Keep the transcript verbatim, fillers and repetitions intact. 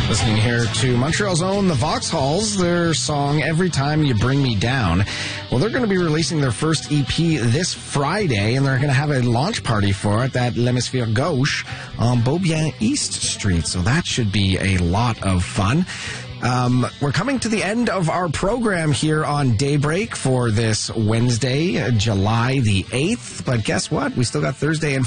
Listening here to Montreal's own The Vauxhalls, their song Every Time You Bring Me Down. Well, they're going to be releasing their first E P this Friday, and they're going to have a launch party for it at L'Hémisphère Gauche on Beaubien East Street. So that should be a lot of fun. Um, we're coming to the end of our program here on Daybreak for this Wednesday, July the eighth. But guess what? We still got Thursday and